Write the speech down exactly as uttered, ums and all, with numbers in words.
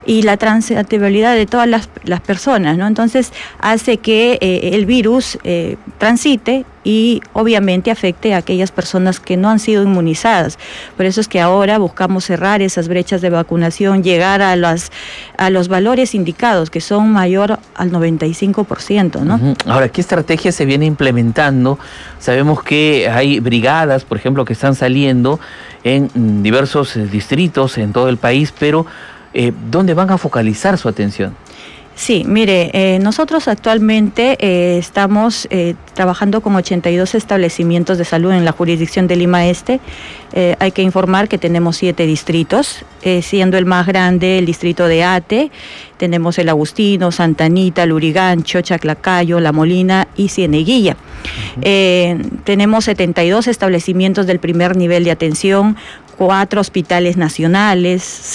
y la transmisibilidad de todas las, las personas, ¿no? Entonces hace que eh, el virus eh, transite y obviamente afecte a aquellas personas que no han sido inmunizadas. Por eso es que ahora buscamos cerrar esas brechas de vacunación, llegar a, las, a los valores indicados, que son mayor al noventa y cinco por ciento, ¿no? Uh-huh. Ahora, ¿qué estrategia se viene implementando? Sabemos que hay brigadas, por ejemplo, que están saliendo en diversos distritos en todo el país, pero Eh, ¿dónde van a focalizar su atención? Sí, mire, eh, nosotros actualmente eh, estamos eh, trabajando con ochenta y dos establecimientos de salud en la jurisdicción de Lima Este. Eh, hay que informar que tenemos siete distritos, eh, siendo el más grande el distrito de Ate. Tenemos el Agustino, Santa Anita, Lurigancho, Chaclacayo, La Molina y Cieneguilla. Uh-huh. eh, tenemos setenta y dos establecimientos del primer nivel de atención, cuatro hospitales nacionales,